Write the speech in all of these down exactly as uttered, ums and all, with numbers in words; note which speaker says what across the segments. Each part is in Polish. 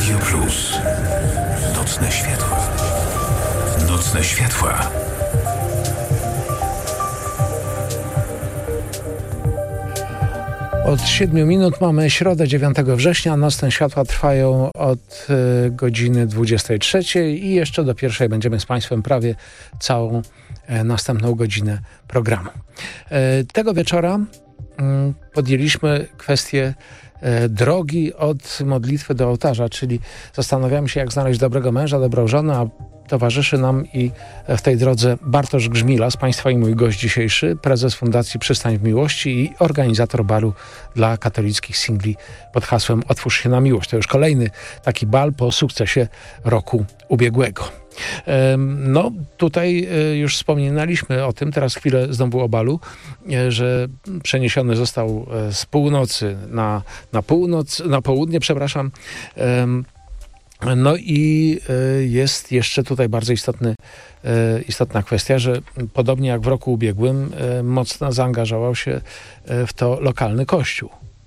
Speaker 1: Radio Plus. Nocne światła. Nocne światła.
Speaker 2: Od siedmiu minut mamy środę dziewiątego września. Nocne światła trwają od y, godziny dwudziestej trzeciej i jeszcze do pierwszej będziemy z Państwem prawie całą y, następną godzinę programu. Y, tego wieczora y, podjęliśmy kwestię y, drogi od modlitwy do ołtarza, czyli zastanawiamy się, jak znaleźć dobrego męża, dobrą żonę, a towarzyszy nam i w tej drodze Bartosz Grzmilas, Państwa i mój gość dzisiejszy, prezes Fundacji Przystań w Miłości i organizator balu dla katolickich singli pod hasłem Otwórz się na miłość. To już kolejny taki bal po sukcesie roku ubiegłego. No tutaj już wspominaliśmy o tym, teraz chwilę znowu o balu, że przeniesiony został z północy na, na północ, na południe, przepraszam. No i jest jeszcze tutaj bardzo istotny, istotna kwestia, że podobnie jak w roku ubiegłym mocno zaangażował się w to lokalny kościół.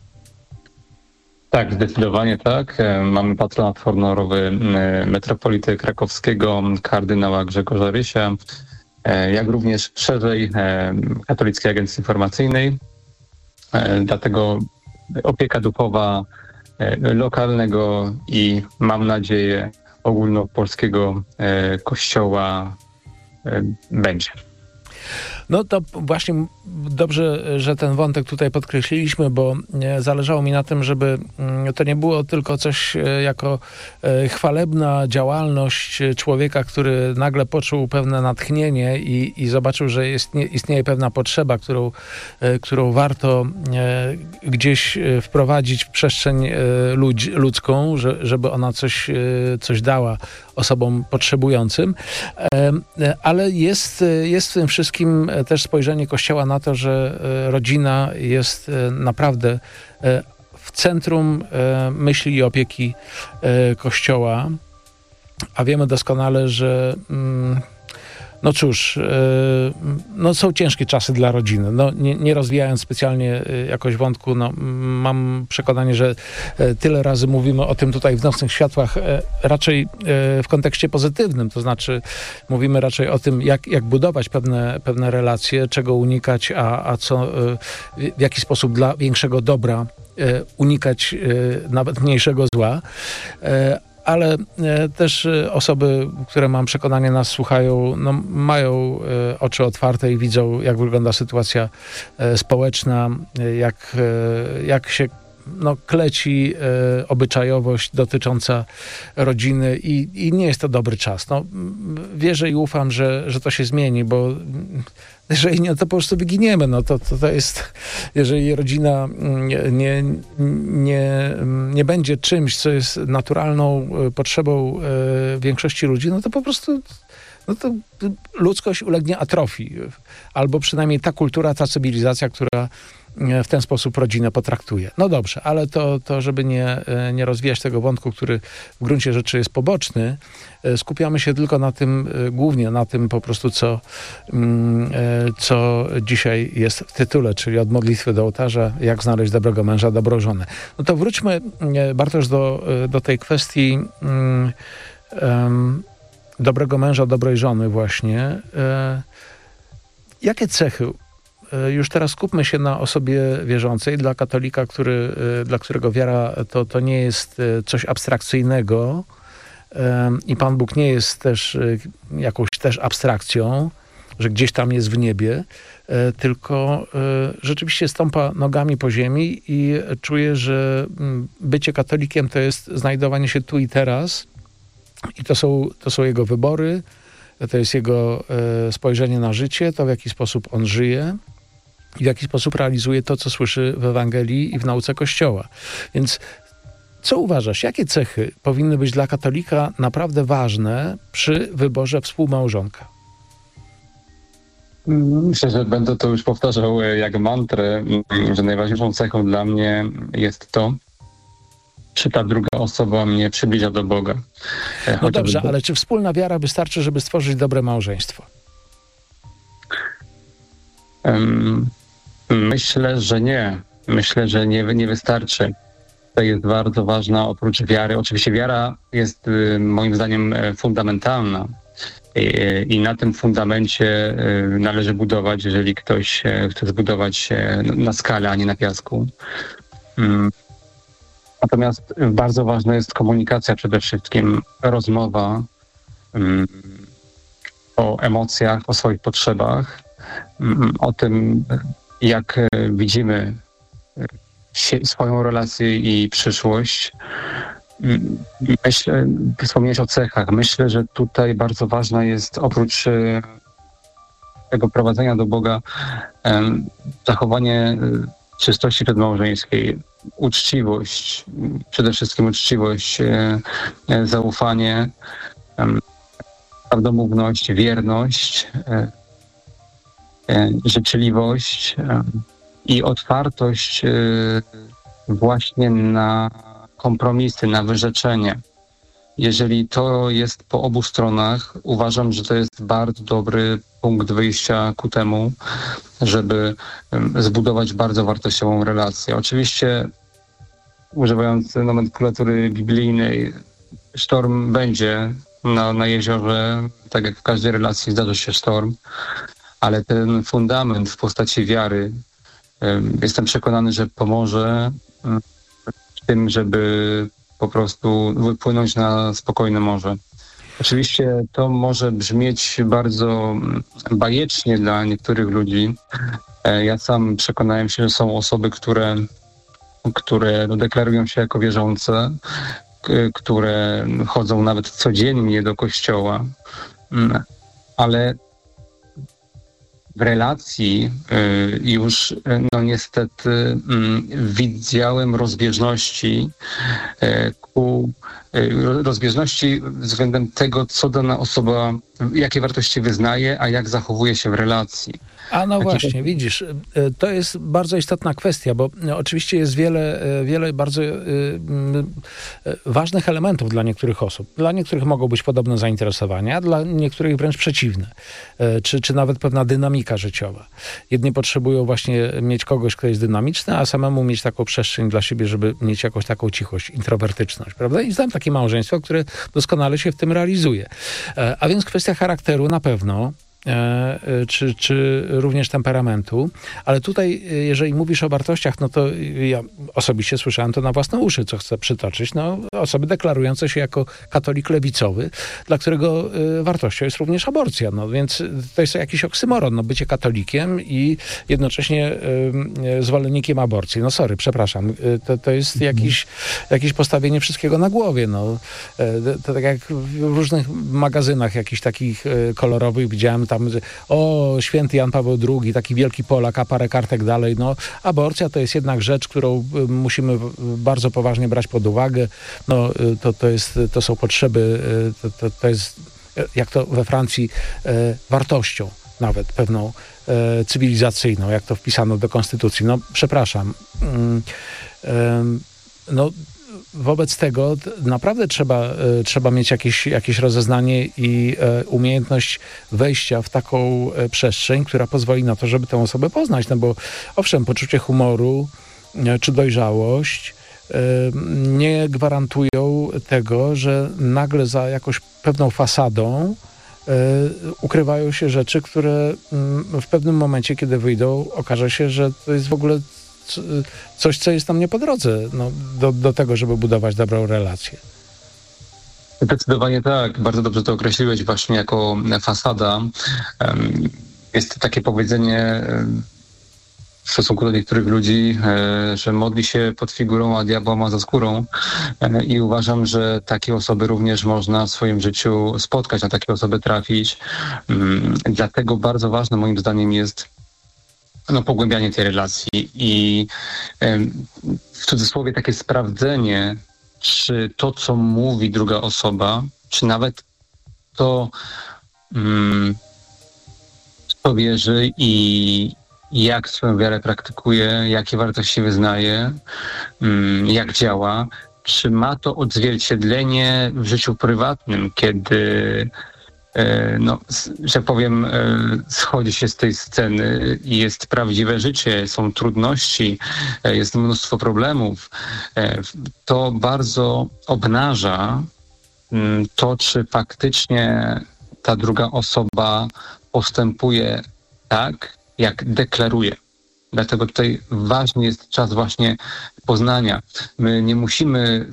Speaker 3: Tak, zdecydowanie tak. Mamy patronat honorowy metropolity krakowskiego, kardynała Grzegorza Rysia, jak również szerzej Katolickiej Agencji Informacyjnej. Dlatego opieka duchowa lokalnego i mam nadzieję ogólnopolskiego kościoła będzie.
Speaker 2: No to właśnie dobrze, że ten wątek tutaj podkreśliliśmy, bo zależało mi na tym, żeby to nie było tylko coś jako chwalebna działalność człowieka, który nagle poczuł pewne natchnienie i, i zobaczył, że jest, istnieje pewna potrzeba, którą, którą warto gdzieś wprowadzić w przestrzeń ludzi, ludzką, że, żeby ona coś, coś dała osobom potrzebującym. Ale jest, jest w tym wszystkim też spojrzenie Kościoła na to, że rodzina jest naprawdę w centrum myśli i opieki Kościoła, a wiemy doskonale, że no cóż, no są ciężkie czasy dla rodziny. No, nie, nie rozwijając specjalnie jakoś wątku, no, mam przekonanie, że tyle razy mówimy o tym tutaj w Nocnych Światłach raczej w kontekście pozytywnym, to znaczy mówimy raczej o tym, jak, jak budować pewne, pewne relacje, czego unikać, a, a co, w jaki sposób dla większego dobra unikać nawet mniejszego zła. Ale e, też e, osoby, które mam przekonanie nas słuchają, no, mają e, oczy otwarte i widzą, jak wygląda sytuacja e, społeczna, e, jak, e, jak się no, kleci e, obyczajowość dotycząca rodziny i, i nie jest to dobry czas. No, wierzę i ufam, że, że to się zmieni, bo jeżeli nie, to po prostu wyginiemy. No to, to, to jest, jeżeli rodzina nie, nie, nie, nie będzie czymś, co jest naturalną potrzebą e, większości ludzi, no to po prostu no to ludzkość ulegnie atrofii. Albo przynajmniej ta kultura, ta cywilizacja, która w ten sposób rodzinę potraktuje. No dobrze, ale to, to żeby nie, nie rozwijać tego wątku, który w gruncie rzeczy jest poboczny, skupiamy się tylko na tym, głównie na tym po prostu, co, co dzisiaj jest w tytule, czyli od modlitwy do ołtarza, jak znaleźć dobrego męża, dobrą żonę. No to wróćmy, Bartosz, do, do tej kwestii um, um, dobrego męża, dobrej żony właśnie. E, jakie cechy? Już teraz skupmy się na osobie wierzącej. Dla katolika, który, dla którego wiara to, to nie jest coś abstrakcyjnego i Pan Bóg nie jest też jakąś też abstrakcją, że gdzieś tam jest w niebie, tylko rzeczywiście stąpa nogami po ziemi i czuje, że bycie katolikiem to jest znajdowanie się tu i teraz i to są, to są jego wybory, to jest jego spojrzenie na życie, to w jaki sposób on żyje i w jaki sposób realizuje to, co słyszy w Ewangelii i w nauce Kościoła. Więc co uważasz, jakie cechy powinny być dla katolika naprawdę ważne przy wyborze współmałżonka?
Speaker 3: Myślę, że będę to już powtarzał jak mantrę, że najważniejszą cechą dla mnie jest to, czy ta druga osoba mnie przybliża do Boga.
Speaker 2: No Chociaż dobrze, ale czy wspólna wiara wystarczy, żeby stworzyć dobre małżeństwo?
Speaker 3: Um, myślę, że nie. Myślę, że nie, nie wystarczy. tutaj jest bardzo ważna oprócz wiary. Oczywiście wiara jest moim zdaniem fundamentalna i na tym fundamencie należy budować, jeżeli ktoś chce zbudować na skalę, a nie na piasku. Natomiast bardzo ważna jest komunikacja przede wszystkim, rozmowa o emocjach, o swoich potrzebach, o tym, jak widzimy swoją relację i przyszłość. Myślę, wspomniałeś o cechach. Myślę, że tutaj bardzo ważna jest oprócz tego prowadzenia do Boga zachowanie czystości przedmałżeńskiej, uczciwość, przede wszystkim uczciwość, zaufanie, prawdomówność, wierność, życzliwość i otwartość właśnie na kompromisy, na wyrzeczenie. Jeżeli to jest po obu stronach, uważam, że to jest bardzo dobry punkt wyjścia ku temu, żeby zbudować bardzo wartościową relację. Oczywiście, używając nomenklatury biblijnej, sztorm będzie na, na jeziorze, tak jak w każdej relacji zdarzy się sztorm, ale ten fundament w postaci wiary, jestem przekonany, że pomoże w tym, żeby po prostu wypłynąć na spokojne morze. Oczywiście to może brzmieć bardzo bajecznie dla niektórych ludzi. Ja sam przekonałem się, że są osoby, które, które no, deklarują się jako wierzące, które chodzą nawet codziennie do kościoła, ale w relacji już no niestety widziałem rozbieżności ku rozbieżności względem tego, co dana osoba, jakie wartości wyznaje, a jak zachowuje się w relacji.
Speaker 2: A no właśnie, widzisz, to jest bardzo istotna kwestia, bo oczywiście jest wiele, wiele bardzo ważnych elementów dla niektórych osób. Dla niektórych mogą być podobne zainteresowania, a dla niektórych wręcz przeciwne, czy, czy nawet pewna dynamika życiowa. Jedni potrzebują właśnie mieć kogoś, kto jest dynamiczny, a samemu mieć taką przestrzeń dla siebie, żeby mieć jakąś taką cichość, introwertyczność, prawda? I znam takie małżeństwo, które doskonale się w tym realizuje. A więc kwestia charakteru na pewno, Czy, czy również temperamentu, ale tutaj, jeżeli mówisz o wartościach, no to ja osobiście słyszałem to na własne uszy, co chcę przytoczyć, no osoby deklarujące się jako katolik lewicowy, dla którego wartością jest również aborcja, no więc to jest jakiś oksymoron, no bycie katolikiem i jednocześnie zwolennikiem aborcji. No sorry, przepraszam, to, to jest jakiś, jakieś postawienie wszystkiego na głowie, no. To tak jak w różnych magazynach jakichś takich kolorowych widziałem tam, o, święty Jan Paweł drugi, taki wielki Polak, a parę kartek dalej, no aborcja to jest jednak rzecz, którą musimy bardzo poważnie brać pod uwagę, no to, to, jest, to są potrzeby, to, to, to jest, jak to we Francji, wartością nawet pewną cywilizacyjną, jak to wpisano do konstytucji. No przepraszam, no wobec tego naprawdę trzeba, trzeba mieć jakieś, jakieś rozeznanie i umiejętność wejścia w taką przestrzeń, która pozwoli na to, żeby tę osobę poznać. No bo owszem, poczucie humoru czy dojrzałość nie gwarantują tego, że nagle za jakąś pewną fasadą ukrywają się rzeczy, które w pewnym momencie, kiedy wyjdą, okaże się, że to jest w ogóle coś, co jest nam nie po drodze, no, do, do tego, żeby budować dobrą relację.
Speaker 3: Zdecydowanie tak. Bardzo dobrze to określiłeś właśnie jako fasada. Jest takie powiedzenie w stosunku do niektórych ludzi, że modli się pod figurą, a diabła ma za skórą. I uważam, że takie osoby również można w swoim życiu spotkać, na takie osoby trafić. Dlatego bardzo ważne moim zdaniem jest no, pogłębianie tej relacji i w cudzysłowie takie sprawdzenie, czy to, co mówi druga osoba, czy nawet to, co wierzy i jak swoją wiarę praktykuje, jakie wartości wyznaje, jak działa, czy ma to odzwierciedlenie w życiu prywatnym, kiedy no, że powiem, schodzi się z tej sceny i jest prawdziwe życie, są trudności, jest mnóstwo problemów, to bardzo obnaża to, czy faktycznie ta druga osoba postępuje tak, jak deklaruje. Dlatego tutaj ważny jest czas właśnie poznania. My nie musimy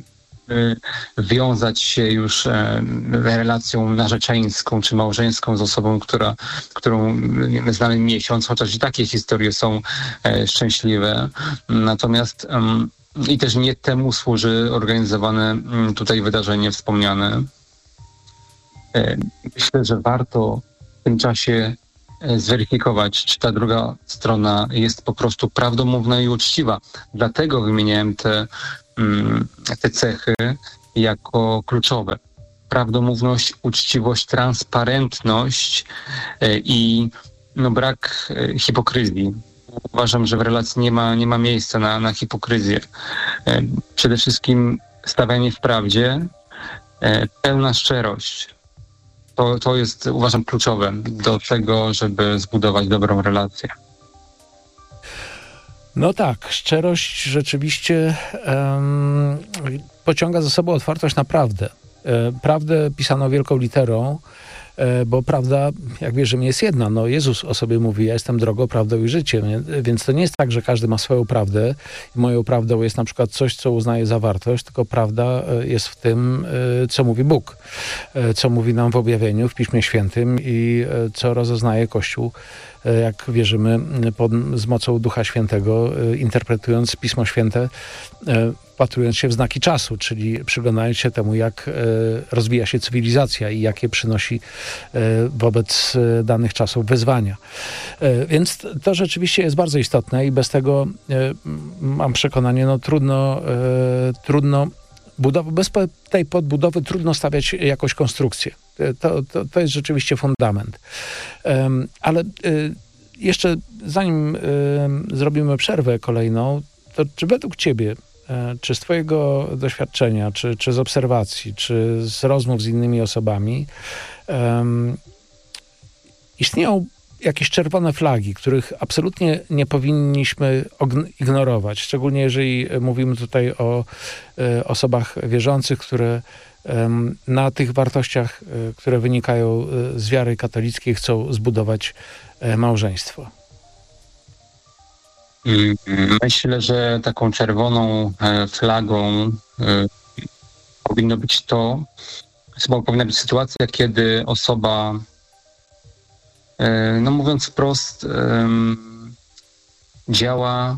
Speaker 3: wiązać się już relacją narzeczeńską czy małżeńską z osobą, która, którą znamy miesiąc, chociaż i takie historie są szczęśliwe. Natomiast i też nie temu służy organizowane tutaj wydarzenie wspomniane. Myślę, że warto w tym czasie zweryfikować, czy ta druga strona jest po prostu prawdomówna i uczciwa. Dlatego wymieniałem te, te cechy jako kluczowe. Prawdomówność, uczciwość, transparentność i no, brak hipokryzji. Uważam, że w relacji nie ma, nie ma miejsca na, na hipokryzję. Przede wszystkim stawianie w prawdzie, pełna szczerość. To, to jest, uważam, kluczowe do tego, żeby zbudować dobrą relację.
Speaker 2: No tak, szczerość rzeczywiście um, pociąga za sobą otwartość na prawdę. E, prawdę pisano wielką literą, e, bo prawda, jak wierzymy, jest jedna. No, Jezus o sobie mówi, ja jestem drogą, prawdą i życiem. Nie? Więc to nie jest tak, że każdy ma swoją prawdę i moją prawdą jest na przykład coś, co uznaje za wartość, tylko prawda jest w tym, co mówi Bóg, co mówi nam w objawieniu, w Piśmie Świętym i co rozeznaje Kościół, jak wierzymy, pod, z mocą Ducha Świętego, interpretując Pismo Święte, wpatrując się w znaki czasu, czyli przyglądając się temu, jak rozwija się cywilizacja i jakie przynosi wobec danych czasów wyzwania. Więc to rzeczywiście jest bardzo istotne i bez tego, mam przekonanie, no trudno, trudno budow- bez tej podbudowy trudno stawiać jakąś konstrukcję. To, to, to jest rzeczywiście fundament. Um, ale y, jeszcze zanim y, zrobimy przerwę kolejną, to czy według ciebie, y, czy z twojego doświadczenia, czy, czy z obserwacji, czy z rozmów z innymi osobami, um, istnieją jakieś czerwone flagi, których absolutnie nie powinniśmy ignorować, szczególnie jeżeli mówimy tutaj o y, osobach wierzących, które na tych wartościach, które wynikają z wiary katolickiej, chcą zbudować małżeństwo?
Speaker 3: Myślę, że taką czerwoną flagą powinno być to, powinna być sytuacja, kiedy osoba, no mówiąc wprost, działa,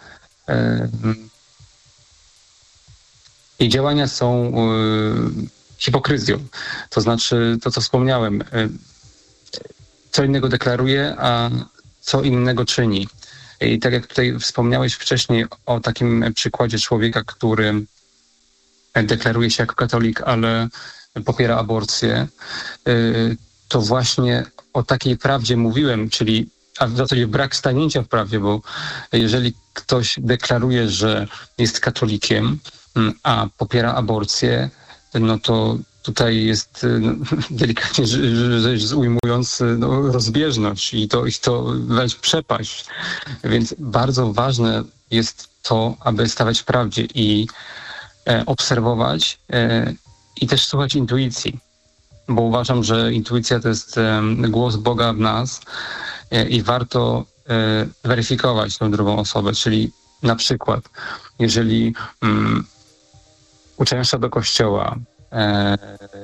Speaker 3: jej działania są y, hipokryzją. To znaczy to, co wspomniałem, y, co innego deklaruje, a co innego czyni. I tak jak tutaj wspomniałeś wcześniej o takim przykładzie człowieka, który deklaruje się jako katolik, ale popiera aborcję, y, to właśnie o takiej prawdzie mówiłem, czyli a w zasadzie brak stanięcia w prawdzie, bo jeżeli ktoś deklaruje, że jest katolikiem, a popiera aborcję, no to tutaj jest, no, delikatnie rzecz ujmując, no, rozbieżność i to, i to wręcz przepaść. Więc bardzo ważne jest to, aby stawać w prawdzie i e, obserwować e, i też słuchać intuicji, bo uważam, że intuicja to jest e, głos Boga w nas e, i warto e, weryfikować tę drugą osobę, czyli na przykład, jeżeli mm, uczęszcza do kościoła, e,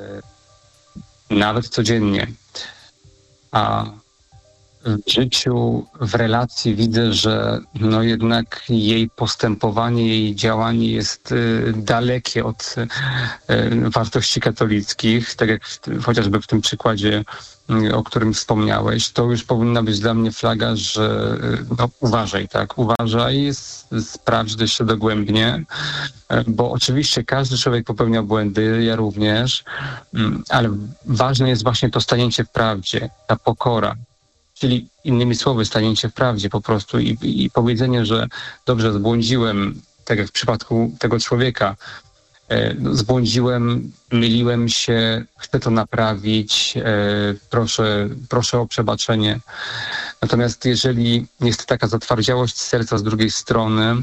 Speaker 3: nawet codziennie, a w życiu, w relacji widzę, że no jednak jej postępowanie, jej działanie jest y, dalekie od y, wartości katolickich, tak jak w, chociażby w tym przykładzie, y, o którym wspomniałeś, to już powinna być dla mnie flaga, że y, no, uważaj, tak, uważaj, s- sprawdź jeszcze dogłębnie, y, bo oczywiście każdy człowiek popełnia błędy, ja również, y, ale ważne jest właśnie to stanięcie w prawdzie, ta pokora. Czyli innymi słowy, stanięcie w prawdzie po prostu i, i powiedzenie, że dobrze, zbłądziłem, tak jak w przypadku tego człowieka, zbłądziłem, myliłem się, chcę to naprawić, proszę, proszę o przebaczenie. Natomiast jeżeli jest taka zatwardziałość serca z drugiej strony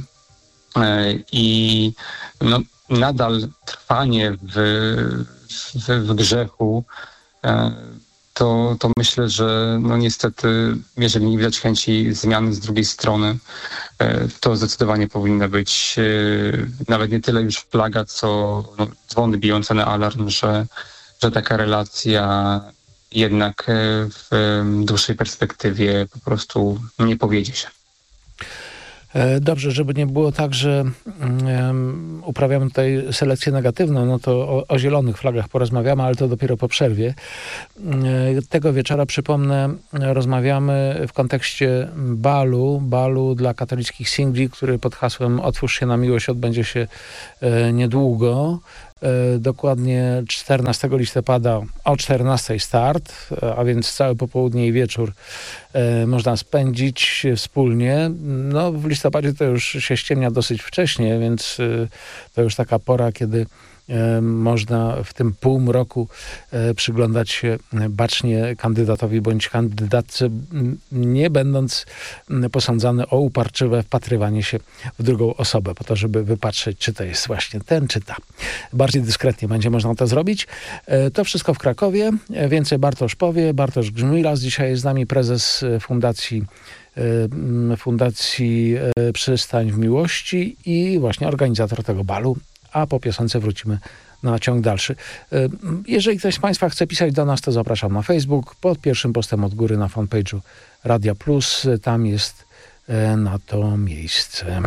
Speaker 3: i no, nadal trwanie w, w, w grzechu, to, to myślę, że no niestety, jeżeli nie widać chęci zmiany z drugiej strony, to zdecydowanie powinna być nawet nie tyle już flaga, co no, dzwony bijące na alarm, że, że taka relacja jednak w dłuższej perspektywie po prostu nie powiedzie się.
Speaker 2: Dobrze, żeby nie było tak, że um, uprawiamy tutaj selekcję negatywną, no to o, o zielonych flagach porozmawiamy, ale to dopiero po przerwie. Tego wieczora, przypomnę, rozmawiamy w kontekście balu, balu dla katolickich singli, który pod hasłem Otwórz się na miłość odbędzie się e, niedługo. E, dokładnie czternastego listopada o czternastej start, a więc całe popołudnie i wieczór e, można spędzić wspólnie. No w listopadzie to już się ściemnia dosyć wcześnie, więc e, to już taka pora, kiedy e, można w tym półmroku e, przyglądać się bacznie kandydatowi bądź kandydatce, nie będąc posądzany o uparczywe wpatrywanie się w drugą osobę, po to, żeby wypatrzeć, czy to jest właśnie ten, czy ta. Bardziej dyskretnie będzie można to zrobić. E, to wszystko w Krakowie. E, więcej Bartosz powie. Bartosz Grzmilas dzisiaj jest z nami, prezes Fundacji Fundacji Przystań w Miłości i właśnie organizator tego balu. A po piosence wrócimy na ciąg dalszy. Jeżeli ktoś z Państwa chce pisać do nas, to zapraszam na Facebook, pod pierwszym postem od góry na fanpage'u Radia Plus. Tam jest na to miejsce.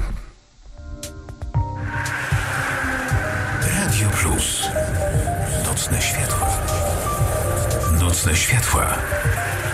Speaker 1: Radio Plus. Nocne światła. Nocne światła.